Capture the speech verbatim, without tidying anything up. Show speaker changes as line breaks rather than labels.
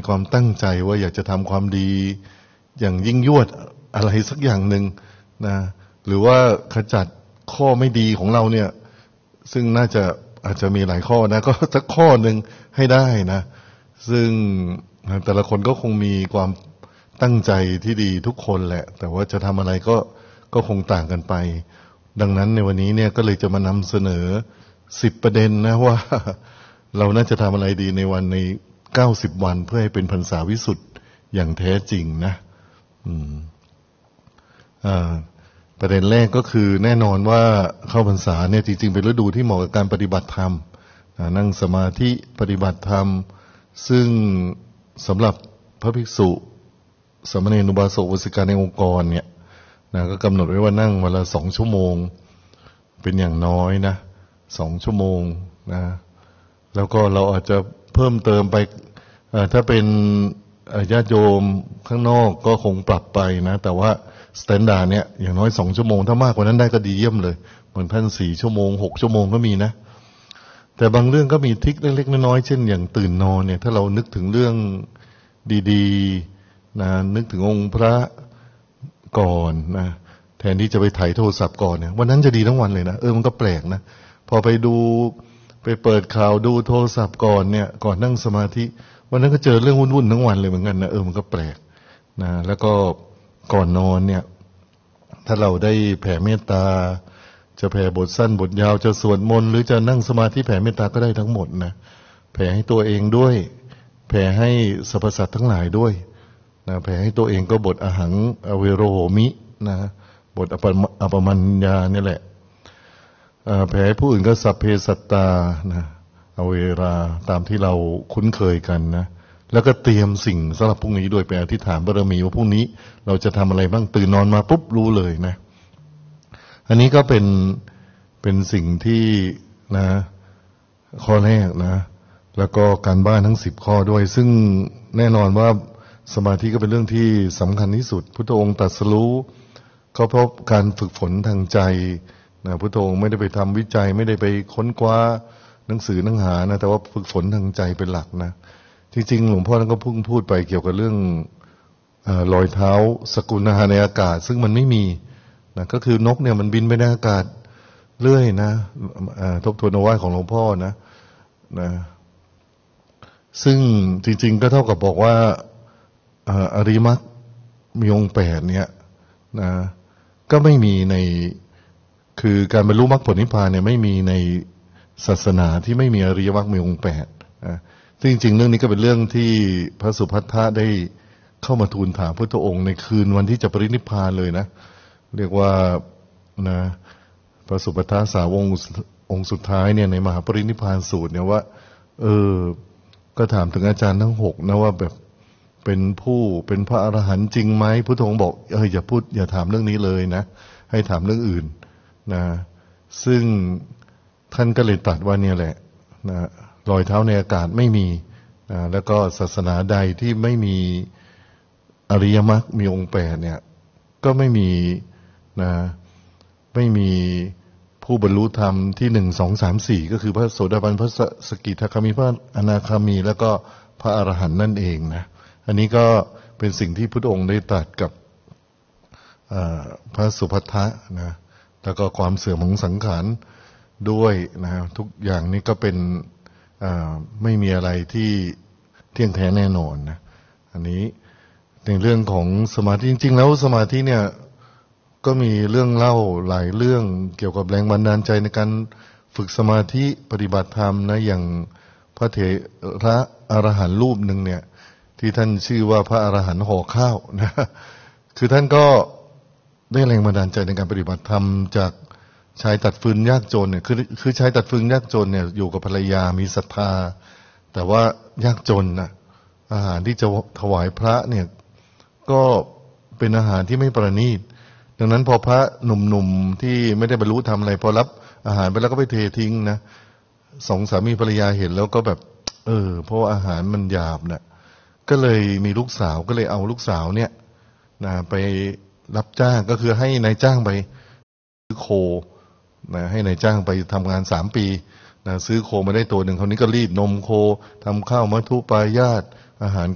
ความตั้งใจว่าอยากจะทำความดีอย่างยิ่งยวดอะไรสักอย่างหนึ่งนะหรือว่าขจัดข้อไม่ดีของเราเนี่ยซึ่งน่าจะอาจจะมีหลายข้อนะก็สักข้อหนึ่งให้ได้นะซึ่งแต่ละคนก็คงมีความตั้งใจที่ดีทุกคนแหละแต่ว่าจะทำอะไรก็ก็คงต่างกันไปดังนั้นในวันนี้เนี่ยก็เลยจะมานำเสนอสิบประเด็นนะว่าเราน่าจะทำอะไรดีในวันในเก้าสิบวันเพื่อให้เป็นพรรษาวิสุทธิ์อย่างแท้จริงนะอืมอ่าประเด็นแรกก็คือแน่นอนว่าเข้าพรรษาเนี่ยจริงๆเป็นฤดูที่เหมาะกับการปฏิบัติธรรมนั่งสมาธิปฏิบัติธรรมซึ่งสำหรับพระภิกษุสามเณรอุบาสกอุบาสิกาในองค์กรเนี่ยนะก็กำหนดไว้ว่านั่งวันละสองชั่วโมงเป็นอย่างน้อยนะสองชั่วโมงนะแล้วก็เราอาจจะเพิ่มเติมไปถ้าเป็นญาติโยมข้างนอกก็คงปรับไปนะแต่ว่าสแตนดาร์ดเนี่ยอย่างน้อยสองชั่วโมงถ้ามากกว่านั้นได้ก็ดีเยี่ยมเลยเหมือนท่านสี่ชั่วโมงหกชั่วโมงก็มีนะแต่บางเรื่องก็มีทริคเล็กๆน้อยๆเช่นอย่างตื่นนอนเนี่ยถ้าเรานึกถึงเรื่องดีๆนะนึกถึงองค์พระก่อนนะแทนที่จะไปถ่ายโทรศัพท์ก่อนเนี่ยวันนั้นจะดีทั้งวันเลยนะเออมันก็แปลกนะพอไปดูไปเปิดข่าวดูโทรศัพท์ก่อนเนี่ยก่อนนั่งสมาธิวันนั้นก็เจอเรื่องวุ่นๆทั้งวันเลยเหมือนกันนะเออมันก็แปลกนะแล้วก็ก่อนนอนเนี่ยถ้าเราได้แผ่เมตตาจะแผ่บทสั้นบทยาวจะสวดมนต์หรือจะนั่งสมาธิแผ่เมตตาก็ได้ทั้งหมดนะแผ่ให้ตัวเองด้วยแผ่ให้สรรพสัตว์ทั้งหลายด้วยนะแผ่ให้ตัวเองก็บทอหังอเวโรโหมินะบทอปอปมัญญาเนี่ยแหละแผ่ให้ผู้อื่นก็สัพเพสัตตานะอเวราตามที่เราคุ้นเคยกันนะแล้วก็เตรียมสิ่งสำหรับพรุ่งนี้ด้วยไปอธิษฐานบารมีว่าพรุ่งนี้เราจะทำอะไรบ้างตื่นนอนมาปุ๊บรู้เลยนะอันนี้ก็เป็นเป็นสิ่งที่นะข้อแรกนะแล้วก็การบ้านทั้งสิบข้อด้วยซึ่งแน่นอนว่าสมาธิก็เป็นเรื่องที่สำคัญที่สุดพุทธองค์ตรัสรู้ก็เพราะการฝึกฝนทางใจนะพุทธองค์ไม่ได้ไปทำวิจัยไม่ได้ไปค้นคว้าหนังสือหนังหานะแต่ว่าฝึกฝนทางใจเป็นหลักนะจริงๆหลวงพ่อท่านก็เพิ่งพูดไปเกี่ยวกับเรื่องรอยเท้าสกุลอาหารในอากาศซึ่งมันไม่มีนะก็คือนกเนี่ยมันบินไปในอากาศเรื่อยนะทบทวนเอาไว้ของหลวงพ่อนะนะซึ่งจริงๆก็เท่ากับบอกว่าอริมักมีองค์แปดเนี่ยนะก็ไม่มีในคือการบรรลุมรรคผลนิพพานเนี่ยไม่มีในศาสนาที่ไม่มีอริยมรรคมีองค์แปดนะซึ่งจริงๆเรื่องนี้ก็เป็นเรื่องที่พระสุภัททะได้เข้ามาทูลถามพระพุทธองค์ในคืนวันที่จะปรินิพพานเลยนะเรียกว่านะพระสุภัททะสาวกองค์สุดท้ายเนี่ยในมหาปรินิพพานสูตรเนี่ยว่าเออก็ถามถึงอาจารย์ทั้งหกนะว่าแบบเป็นผู้เป็นพระอรหันต์จริงไหมพุทธองค์บอกเอออย่าพูดอย่าถามเรื่องนี้เลยนะให้ถามเรื่องอื่นนะซึ่งท่านก็เลยตรัสว่าเนี่ยแหละนะรอยเท้าในอากาศไม่มีนะแล้วก็ศาสนาใดที่ไม่มีอริยมรรคมีองค์แปดเนี่ยก็ไม่มีนะไม่มีผู้บรรลุธรรมที่หนึ่งสองสามสี่ก็คือพระโสดาบันพระสกิทาคามีพระอนาคามีแล้วก็พระอรหันต์นั่นเองนะอันนี้ก็เป็นสิ่งที่พุทธองค์ได้ตรัสกับพระสุภัททะนะแล้วก็ความเสื่อมของสังขารด้วยนะทุกอย่างนี้ก็เป็นไม่มีอะไรที่เที่ยงแท้แน่นอนนะอันนี้ในเรื่องของสมาธิจริงๆแล้วสมาธิเนี่ยก็มีเรื่องเล่าหลายเรื่องเกี่ยวกับแรงบันดาลใจในการฝึกสมาธิปฏิบัติธรรมนะอย่างพระเถระอรหันต์รูปหนึ่งเนี่ยที่ท่านชื่อว่าพระอรหันต์ห่อข้าวนะคือท่านก็ได้แรงบันดาลใจในการปฏิบัติธรรมจากชายตัดฟืนยากจนเนี่ยคือคือชายตัดฟืนยากจนเนี่ยอยู่กับภรรยามีศรัทธาแต่ว่ายากจนนะอาหารที่จะถวายพระเนี่ยก็เป็นอาหารที่ไม่ประณีตดังนั้นพอพระหนุ่มๆที่ไม่ได้บรรลุธรรมอะไรพอรับอาหารไปแล้วก็ไปเททิ้งนะสองสามีภรรยาเห็นแล้วก็แบบเออเพราะอาหารมันหยาบนะก็เลยมีลูกสาวก็เลยเอาลูกสาวเนี่ยนะไปรับจ้างก็คือให้นายจ้างไปซื้อโคนะให้นายจ้างไปทำงานสามปีนะซื้อโคมาได้ตัวหนึ่งคราวนี้ก็รีดนมโคทำข้าวมัทุปายาตอาหาร